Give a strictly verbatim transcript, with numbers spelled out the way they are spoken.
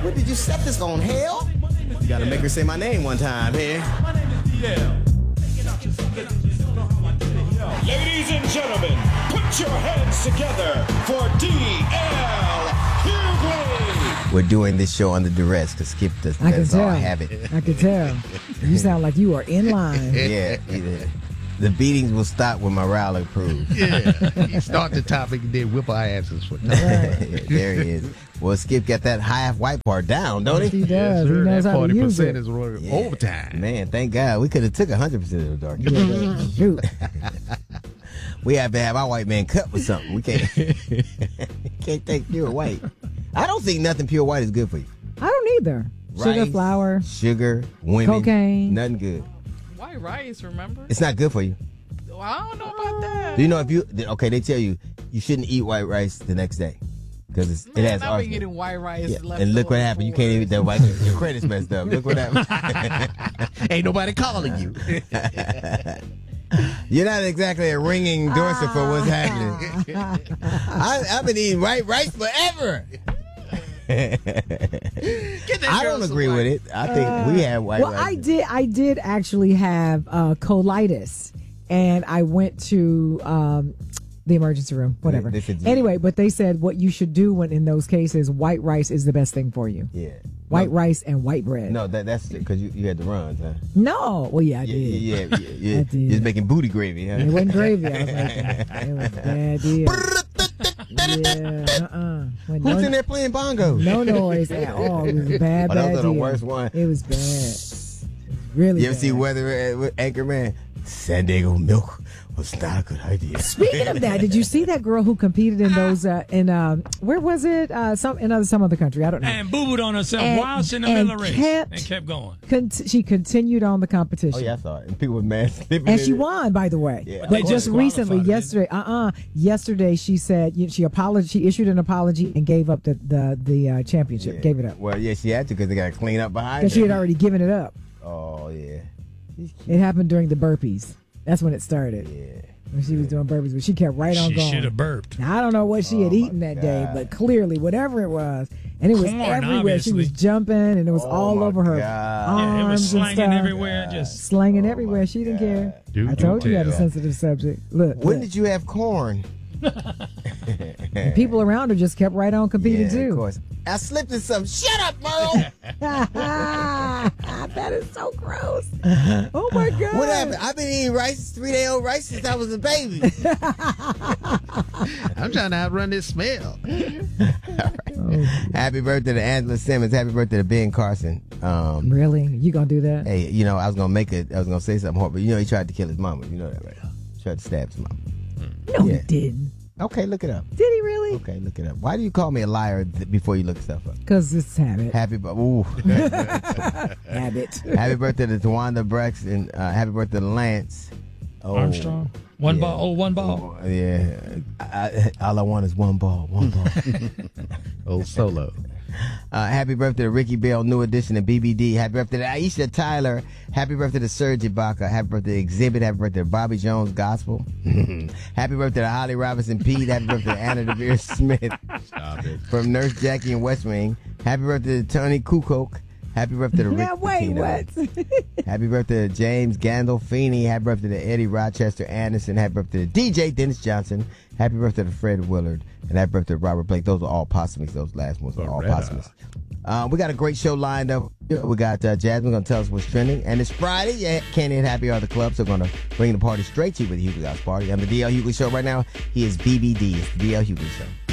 What did you set this on, hell? You gotta make her say my name one time here. Yeah. Ladies and gentlemen, put your hands together for D L Hughley. We're doing this show under duress because Skip does, I can does all tell. have it. I can tell. You sound like you are in line. Yeah, either. The beatings will stop when my rally approves. Yeah, you start the topic and then whip our asses for Yeah, there he is. Well, Skip got that half white part down, don't he? He does. Yes, he sir. knows That how to forty use percent it. is running Yeah. overtime. Man, thank God. We could have took one hundred percent of the dark. Yeah, shoot. We have to have our white man cut with something. We can't can't take pure white. I don't think nothing pure white is good for you. I don't either. Sugar, Rice, flour. sugar, women, Cocaine. nothing good. White rice, remember? It's not good for you. Well, I don't know about that. Do you know if you okay? They tell you you shouldn't eat white rice the next day because it Man, has I've been arsenic. eating white rice. Yeah. left And look what over happened. You for can't even it. that white. Your credit's messed up. Look what happened. Ain't nobody calling you. You're not exactly a ringing endorser for what's happening. I, I've been eating white rice forever. I don't agree with it. I think we have white Well, rice. I did. I did actually have uh, colitis, and I went to um, the emergency room. Whatever. This is- Anyway, but they said what you should do when in those cases, white rice is the best thing for you. Yeah. White no, rice and white bread. No, that, that's because you, you had the runs, huh? No. Well, yeah, I Yeah, did. yeah, yeah. yeah, yeah. I did. You're just making booty gravy, huh? It wasn't gravy. I was like, it was a bad deal. Yeah. Uh-uh. When Who's no, in there playing bongos? no noise at all. It was a bad, Oh, bad those are the deal. worst one. It was bad. It was really You ever bad. see Weather uh, with Anchorman? San Diego milk was not a good idea. Speaking of that, did you see that girl who competed in those uh, in um, where was it? Uh, some in other some other country. I don't know. And boo-booed on herself And- while she's in the and middle of the race. kept- and kept going. Con- she continued on the competition. Oh yeah, I saw it. And people with masks. living And in she it. won, by the way. Yeah. But They just just recently, qualified, yesterday, uh, uh yesterday she said you know, she apologized. She issued an apology and gave up the the the uh, championship. Yeah. Gave it up Well, yeah, she had to because they got to clean up behind because she her. had already given it up. Oh yeah. She's cute. It happened during the burpees. That's when it started. Yeah. When she was doing burpees, but she kept right on She going. should have burped. Now, I don't know what she had Oh, my eaten that day, God. but clearly, whatever it was, and it was Corn, everywhere. She was obviously. jumping, and it was Oh, all my over her God. Yeah, it arms was and slanging stuff. everywhere. Just Slanging Oh, everywhere. my She didn't God. care. Do, I do told you you had a tell. sensitive subject. Look, When look. did you have corn? And people around her just kept right on competing Yeah, too. of course. I slipped in something. Shut up, Merle. That is so gross. Oh my God. What happened? I've been eating rice, three day old rice since I was a baby. I'm trying to outrun this smell. Happy birthday to Angela Simmons. Happy birthday to Ben Carson. Um, Really? You gonna do that? hey, you know, I was gonna make it. I was gonna say something horrible. But you know, he tried to kill his mama. You know that, right? Tried to stab his mama. No, yeah. he didn't. Okay, look it up. Did he really? Okay, look it up. Why do you call me a liar th- before you look stuff up? Because it's habit. Happy, bu- ooh. Habit. Happy birthday to Tawanda Braxton. Uh, happy birthday to Lance. Oh, Armstrong. One yeah. ball. Oh, one ball. Oh, yeah. I, I, all I want is one ball. One ball. Old Solo. Uh, happy birthday to Ricky Bell, New Edition of B B D. Happy birthday to Aisha Tyler. Happy birthday to Serge Ibaka. Happy birthday to Exhibit. Happy birthday to Bobby Jones Gospel. Happy birthday to Holly Robinson Pete. Happy birthday to Anna DeVere Smith Stop it. from Nurse Jackie in West Wing. Happy birthday to Tony Kukoc. Happy birthday to Rick Yeah, wait, Pitino. what? Happy birthday to James Gandolfini. Happy birthday to Eddie Rochester Anderson. Happy birthday to D J Dennis Johnson. Happy birthday to Fred Willard. And happy birthday to Robert Blake. Those are all posthumous. Those last ones are all Loretta. posthumous. Uh, we got a great show lined up. We got uh, Jasmine going to tell us what's trending. And it's Friday. Yeah, Candy and Happy are the club. So we're going to bring the party straight to you with the Hughley House Party. I'm the D L Hughley Show right now. He is B B D. It's the D L Hughley Show.